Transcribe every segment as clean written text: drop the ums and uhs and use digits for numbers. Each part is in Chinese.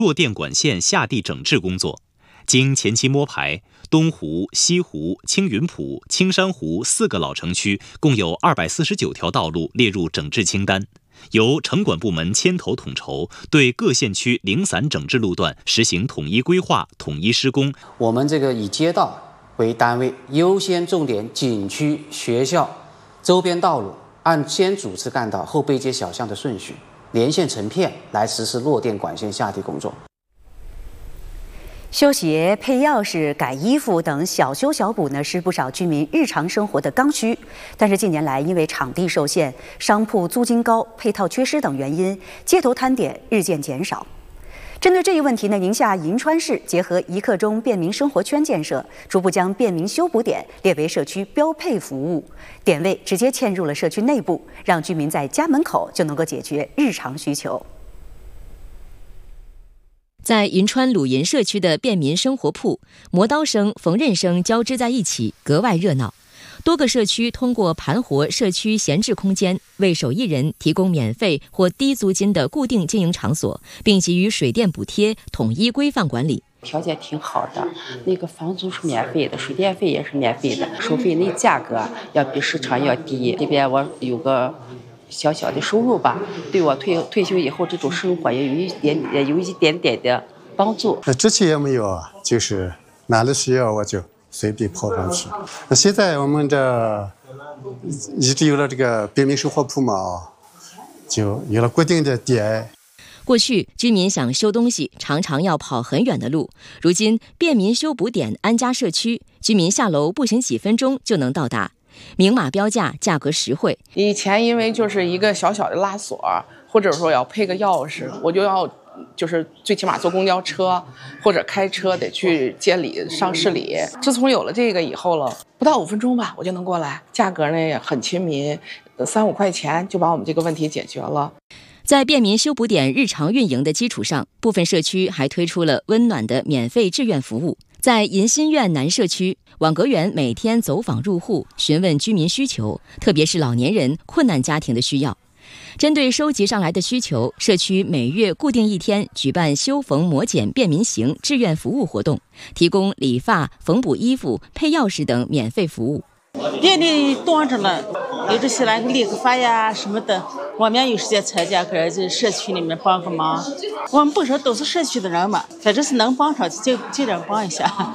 弱电管线下地整治工作。经前期摸排，东湖、西湖、青云浦、青山湖4个老城区共有249条道路列入整治清单，由城管部门牵头统筹，对各县区零散整治路段实行统一规划、统一施工。 我们这个以街道为单位，优先重点景区、学校、周边道路，按先主次干道后背街小巷的顺序，连线成片来实施弱电管线下地工作。 修鞋、配钥匙、改衣服等小修小补呢，是不少居民日常生活的刚需。但是近年来，因为场地受限、商铺租金高、配套缺失等原因，街头摊点日渐减少。针对这一问题呢，宁夏银川市结合一刻钟便民生活圈建设，逐步将便民修补点列为社区标配服务，点位直接嵌入了社区内部，让居民在家门口就能够解决日常需求。 在银川鲁银社区的便民生活铺，磨刀声、缝纫声交织在一起，格外热闹。多个社区通过盘活社区闲置空间，为手艺人提供免费或低租金的固定经营场所，并给予水电补贴，统一规范管理。 条件挺好的，那个房租是免费的，水电费也是免费的，收费那价格要比市场要低。这边我有个小小的收入吧，对我退休以后这种生活也有一点点的帮助。 之前也没有啊，就是哪里需要我就随便跑上去。那现在我们这一直有了这个便民生活铺嘛，就有了固定的点。 过去居民想修东西常常要跑很远的路，如今便民修补点安家社区，居民下楼步行几分钟就能到达。明码标价，价格实惠。 以前因为就是一个小小的拉锁，或者说要配个钥匙，我就要就是最起码坐公交车或者开车得去街里上市里。自从有了这个以后了，不到5分钟吧，我就能过来，价格呢也很亲民，3-5块钱就把我们这个问题解决了。 在便民修补点日常运营的基础上，部分社区还推出了温暖的免费志愿服务。在银新苑南社区，网格员每天走访入户，询问居民需求，特别是老年人、困难家庭的需要。针对收集上来的需求，社区每月固定1天举办修缝磨剪便民行志愿服务活动，提供理发、缝补衣服、配钥匙等免费服务。 店里多着呢，有这些来理个发呀什么的，我们有时间参加个这社区里面帮个忙。我们不说都是社区的人嘛，反正是能帮上就尽量帮一下。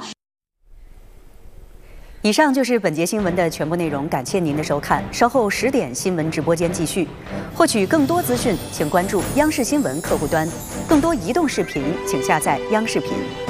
以上就是本节新闻的全部内容，感谢您的收看。稍后10点新闻直播间继续。获取更多资讯，请关注央视新闻客户端。更多移动视频，请下载央视频。